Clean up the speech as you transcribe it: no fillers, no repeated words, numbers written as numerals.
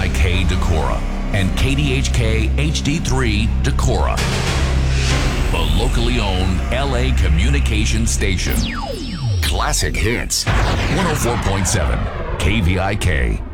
KVIK Decorah and KDHK HD3 Decorah, the locally owned LA communication station. Classic Hits 104.7 KVIK.